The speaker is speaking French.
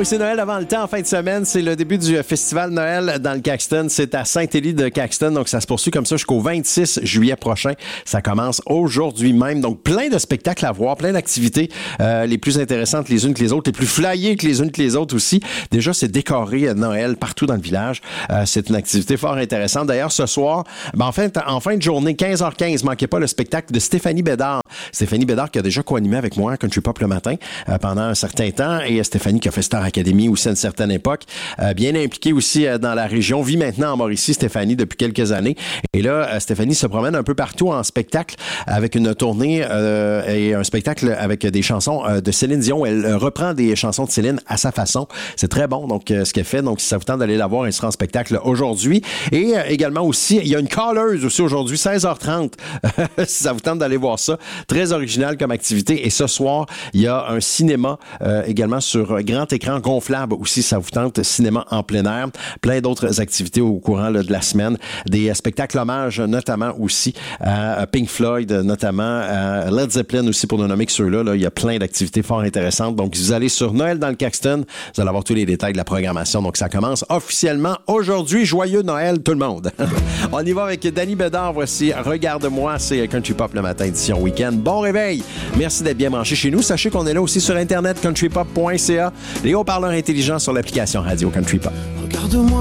oui, c'est Noël avant le temps en fin de semaine. C'est le début du festival Noël dans le Caxton. C'est à Saint-Élie de Caxton. Donc, ça se poursuit comme ça jusqu'au 26 juillet prochain. Ça commence aujourd'hui même. Donc, plein de spectacles à voir, plein d'activités les plus intéressantes les unes que les autres, les plus flyées que les unes que les autres aussi. Déjà, c'est décoré Noël partout dans le village. C'est une activité fort intéressante. D'ailleurs, ce soir, en fin de journée, 15h15, manquez pas le spectacle de Stéphanie Bédard. Stéphanie Bédard qui a déjà co-animé avec moi à Country Pop le matin pendant un certain temps. Et Stéphanie qui a fait Star Academy aussi à une certaine époque. Bien impliquée aussi dans la région. Vit maintenant en Mauricie, Stéphanie, depuis quelques années. Et là, Stéphanie se promène un peu partout en spectacle avec une tournée et un spectacle avec des chansons de Céline Dion. Elle reprend des chansons de Céline à sa façon. C'est très bon, donc, ce qu'elle fait. Donc, si ça vous tente d'aller la voir, elle sera en spectacle aujourd'hui. Et également aussi, il y a une calleuse aussi aujourd'hui, 16h30. Si ça vous tente d'aller voir ça. Très original comme activité. Et ce soir, il y a un cinéma également sur grand écran gonflable aussi, ça vous tente, cinéma en plein air. Plein d'autres activités au courant là, de la semaine. Des spectacles hommages notamment aussi à Pink Floyd, notamment à Led Zeppelin aussi, pour ne nommer que ceux-là. Là, il y a plein d'activités fort intéressantes. Donc, si vous allez sur Noël dans le Caxton, vous allez avoir tous les détails de la programmation. Donc, ça commence officiellement aujourd'hui. Joyeux Noël, tout le monde! On y va avec Danny Bédard. Voici Regarde-moi, c'est Country Pop le matin, édition week-end. Bon réveil! Merci d'être bien branché chez nous. Sachez qu'on est là aussi sur Internet, countrypop.ca. Les haut-parleurs intelligents sur l'application Radio Country Pop. Regarde-moi.